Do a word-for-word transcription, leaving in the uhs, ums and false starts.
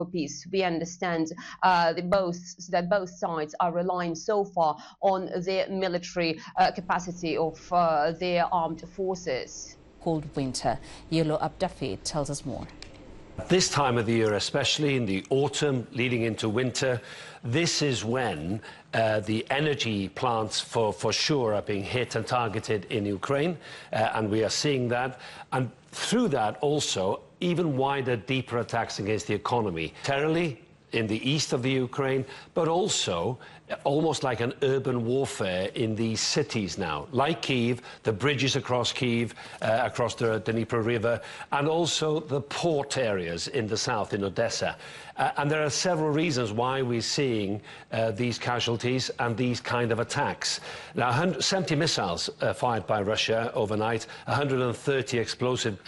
for peace. We understand uh, the both, that both sides are relying so far on the military uh, capacity of uh, their armed forces. Cold winter. Yolo Abdafi tells us more. At this time of the year, especially in the autumn leading into winter, this is when uh, the energy plants for, for sure are being hit and targeted in Ukraine, uh, and we are seeing that. And through that also, even wider, deeper attacks against the economy, territorially in the east of the Ukraine, but also almost like an urban warfare in these cities now, like Kyiv, the bridges across Kyiv, uh, across the Dnieper River, and also the port areas in the south, in Odessa. Uh, and there are several reasons why we're seeing uh, these casualties and these kind of attacks. Now, seventy missiles uh, fired by Russia overnight, one hundred thirty explosive